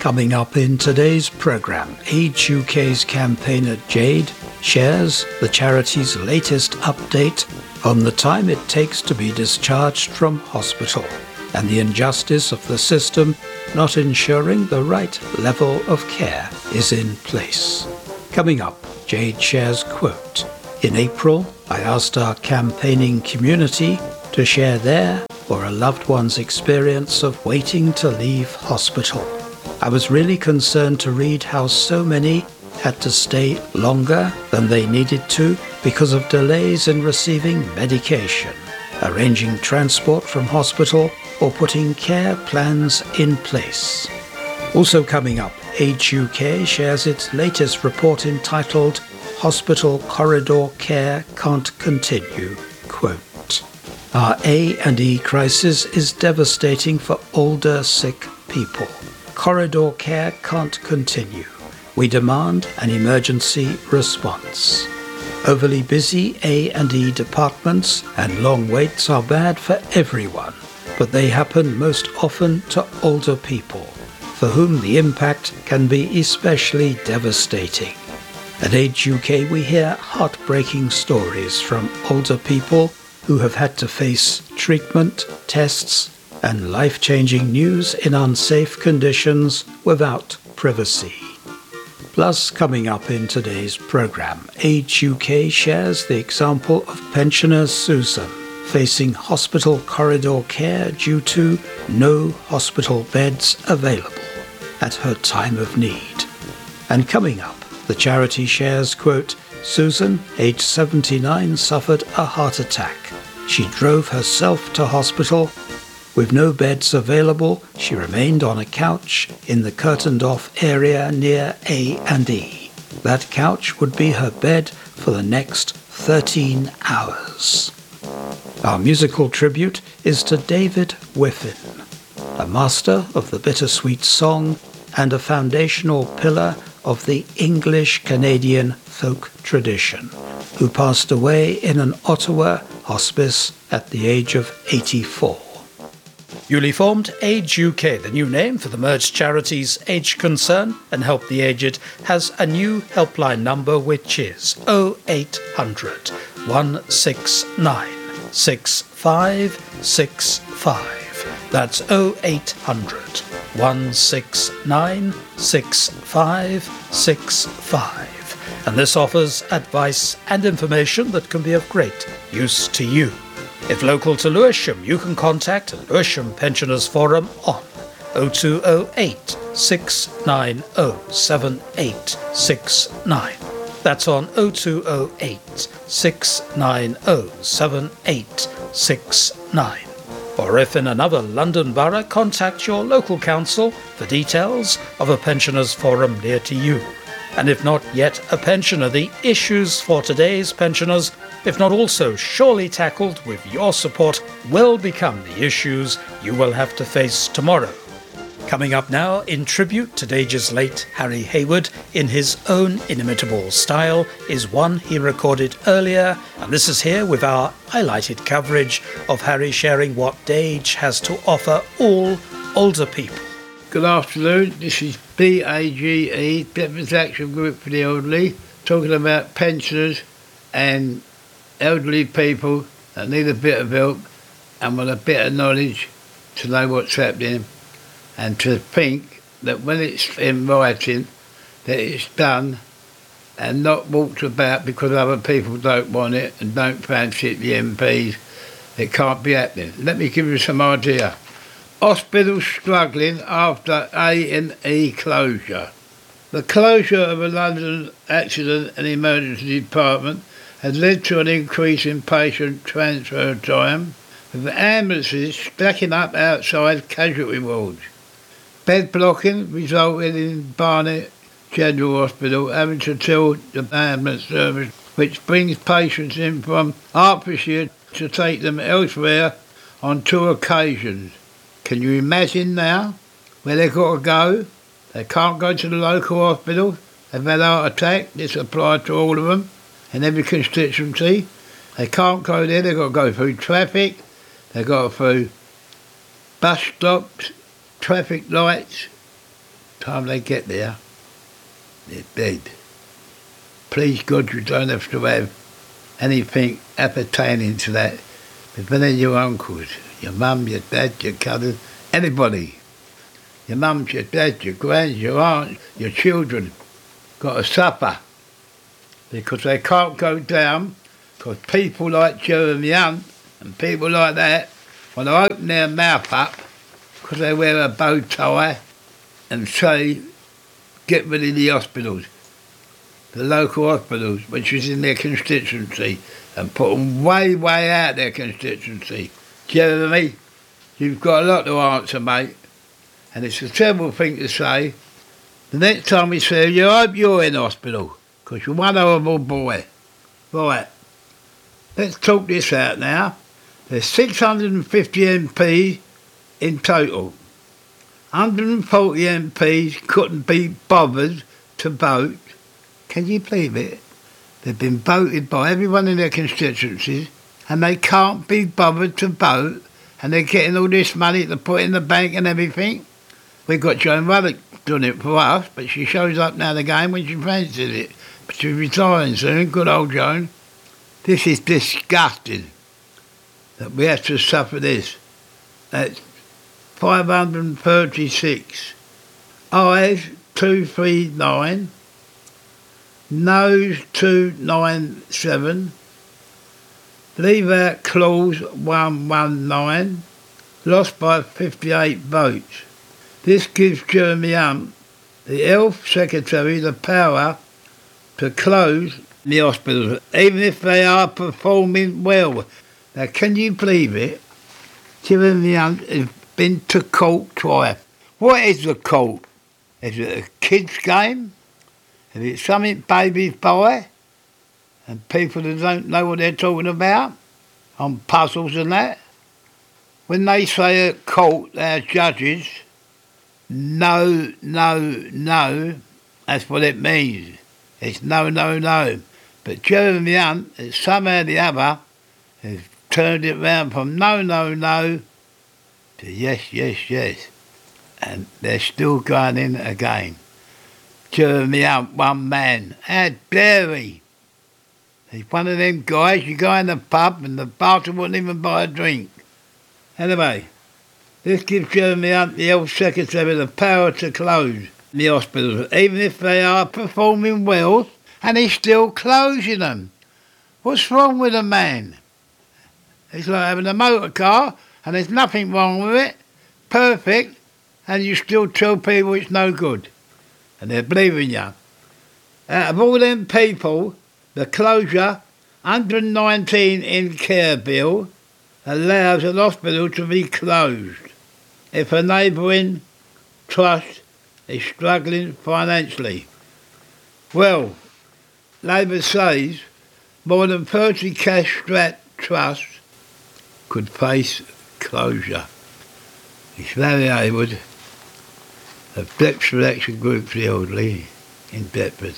Coming up in today's programme, Age UK's campaigner Jade shares the charity's latest update on the time it takes to be discharged from hospital and the injustice of the system not ensuring the right level of care is in place. Coming up, Jade shares quote, "In April, I asked our campaigning community to share their or a loved one's experience of waiting to leave hospital. I was really concerned to read how so many had to stay longer than they needed to because of delays in receiving medication, arranging transport from hospital, or putting care plans in place." Also coming up, Age UK shares its latest report entitled "Hospital Corridor Care Can't Continue." Quote, "Our A&E crisis is devastating for older, sick people. Corridor care can't continue. We demand an emergency response. Overly busy A&E departments and long waits are bad for everyone, but they happen most often to older people, for whom the impact can be especially devastating. At Age UK, we hear heartbreaking stories from older people who have had to face treatment, tests, and life-changing news in unsafe conditions without privacy." Plus, coming up in today's programme, Age UK shares the example of pensioner Susan facing hospital corridor care due to no hospital beds available at her time of need. And coming up, the charity shares, quote, "Susan, aged 79, suffered a heart attack. She drove herself to hospital. With no beds available, she remained on a couch in the curtained-off area near A&E. That couch would be her bed for the next 13 hours. Our musical tribute is to David Whiffin, a master of the bittersweet song and a foundational pillar of the English-Canadian folk tradition, who passed away in an Ottawa hospice at the age of 84. Newly formed Age UK, the new name for the merged charities Age Concern and Help the Aged, has a new helpline number which is 0800 169 6565. That's 0800 169 6565. And this offers advice and information that can be of great use to you. If local to Lewisham, you can contact Lewisham Pensioners Forum on 0208 690 7869. That's on 0208 690 7869. Or if in another London borough, contact your local council for details of a Pensioners Forum near to you. And if not yet a pensioner, the issues for today's pensioners, if not also surely tackled with your support, will become the issues you will have to face tomorrow. Coming up now, in tribute to Dage's late Harry Hayward, in his own inimitable style, is one he recorded earlier, and this is here with our highlighted coverage of Harry sharing what Dage has to offer all older people. Good afternoon, this is BAGE, Veterans Action Group for the Elderly, talking about pensioners and elderly people that need a bit of help and want a bit of knowledge to know what's happening, and to think that when it's in writing that it's done and not walked about because other people don't want it and don't fancy it, the MPs. It can't be happening. Let me give you some idea. Hospitals struggling after A&E closure. The closure of a London accident and emergency department has led to an increase in patient transfer time, with ambulances stacking up outside casualty wards. Bed blocking resulted in Barnet General Hospital having to tell the ambulance service, which brings patients in from Hertfordshire to take them elsewhere on 2 occasions. Can you imagine now where they've got to go? They can't go to the local hospital. They've had a heart attack. This applies to all of them in every constituency. They can't go there. They've got to go through traffic. They've got to go through bus stops, traffic lights, Time they get there, they're dead. Please God, you don't have to have anything appertaining to that. But when they're your uncles, your mum, your dad, your cousin, anybody, your mums, your dad, your grands, your aunts, your children, got to suffer. Because they can't go down, because people like Jeremy Hunt and people like that want to open their mouth up because they wear a bow tie and say, get rid of the hospitals, the local hospitals, which is in their constituency, and put them way, way out their constituency. Jeremy, you've got a lot to answer, mate, and it's a terrible thing to say. The next time we see you, I hope you're in hospital, because you're one horrible boy. Right, let's talk this out now. There's 650 MPs in total. 140 MPs couldn't be bothered to vote. Can you believe it? They've been voted by everyone in their constituencies and they can't be bothered to vote, and they're getting all this money to put in the bank and everything. We've got Joan Ruddock doing it for us, but she shows up now and again when she fancies it. But she's retiring soon, good old Joan. This is disgusting that we have to suffer this. That's 536. Ayes 239. Noes 297. Leave out clause 119. Lost by 58 votes. This gives Jeremy Hunt, the Health Secretary, the power to close the hospitals, even if they are performing well. Now, can you believe it? Jeremy Hunt has been to court twice. What is the court? Is it a kid's game? Is it something babies buy? And people that don't know what they're talking about? On puzzles and that? When they say at court, our judges, no, no, no, that's what it means. It's no, no, no. But Jeremy Hunt, somehow or the other, has turned it round from no, no, no to yes, yes, yes. And they're still going in again. Jeremy Hunt, one man. How dare he? He's one of them guys, you go in the pub and the bartender wouldn't even buy a drink. Anyway, this gives Jeremy Hunt, the Health Secretary, the power to close the hospitals, even if they are performing well, and he's still closing them. What's wrong with a man? It's like having a motor car, and there's nothing wrong with it, perfect, and you still tell people it's no good. And they're believing you. Out of all them people, the closure, 119 in care bill, allows an hospital to be closed if a neighbouring trust is struggling financially. Well, Labour says more than 30 cash-strapped trusts could face closure. It's Larry Hayward of Deptford Action Group for the Elderly in Deptford.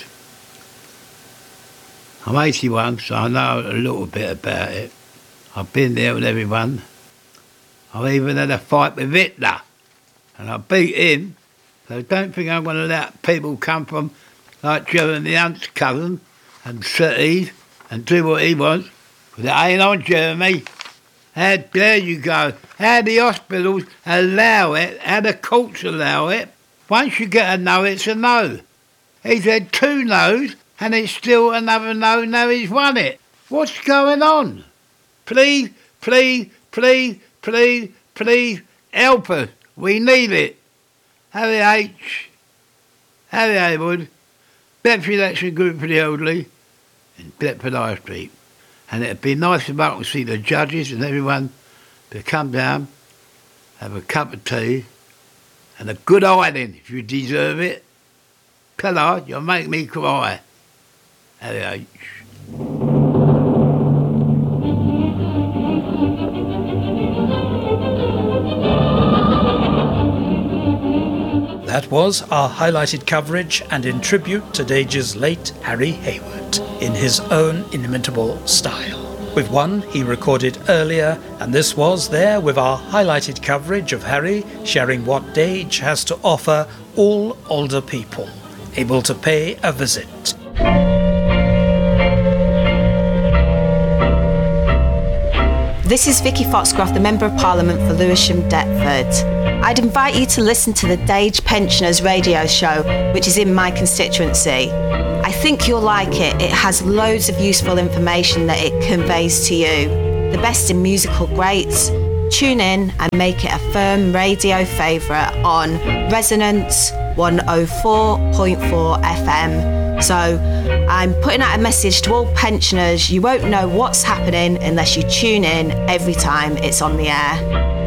I'm 81, so I know a little bit about it. I've been there with everyone. I've even had a fight with Hitler, and I beat him. So don't think I'm going to let people come from like Jeremy Hunt's cousin and cities and do what he wants. Because it ain't on, Jeremy. How dare you go? How the hospitals allow it, how the courts allow it. Once you get a no, it's a no. He's had 2 no's and it's still another no, now he's won it. What's going on? Please, please, please, please, please help us. We need it. Harry H. Harry Hayward, Deptford Action Group for the Elderly in Deptford High Street. And it'd be nice if I could see the judges and everyone to come down, have a cup of tea and a good ironing if you deserve it. Colour, you'll make me cry. Harry H. That was our highlighted coverage, and in tribute to Dage's late Harry Hayward, in his own inimitable style. with one he recorded earlier, and this was there with our highlighted coverage of Harry sharing what Dage has to offer all older people able to pay a visit. This is Vicky Foxcroft, the Member of Parliament for Lewisham Deptford. I'd invite you to listen to the Dage Pensioners radio show, which is in my constituency. I think you'll like it. It has loads of useful information that it conveys to you. The best in musical greats. Tune in and make it a firm radio favourite on Resonance 104.4 FM. So I'm putting out a message to all pensioners. You won't know what's happening unless you tune in every time it's on the air.